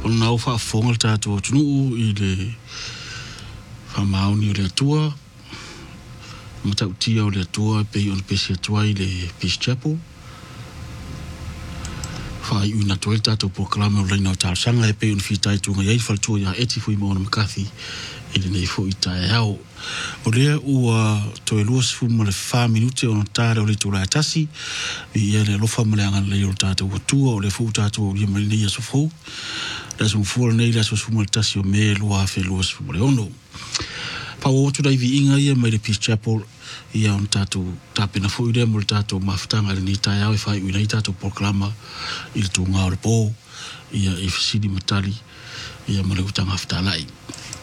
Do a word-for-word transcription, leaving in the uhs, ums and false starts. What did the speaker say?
on na ufa fonga tato tunu i le fa mauni le tua mata utia o le tua pe on pe se tua i le Peace Chapel fa i una toel tato proclama o le na tal sanga e pe on fitai tu ngai fa tu ya eti fu i mo na makathi i le nei fu i tai hao o le ua to e luas fu mo le fa minute o tare o le tu la tasi i ele lo fa mo le anga le o tato o tua o le fu tato o le mo le ia so fu la so fu nei la so fu mo tasi o me lo a fe luas fu mo le ono pa o tu dai vi inga ia mai le Peace Chapel ia on tato tape na fu i le mo le tato mafutanga le ni tai hao e fa i nei tato proclama il tu ngā o le po ia i fisidi matali ia mo le utanga aftalai